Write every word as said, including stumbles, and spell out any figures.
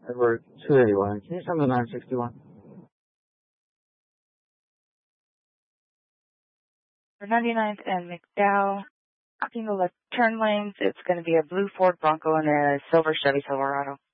Edward two eighty-one. Can you send the nine sixty-one? For ninety-ninth and McDowell, looking the left turn lanes, it's going to be a blue Ford Bronco and a silver Chevy Silverado.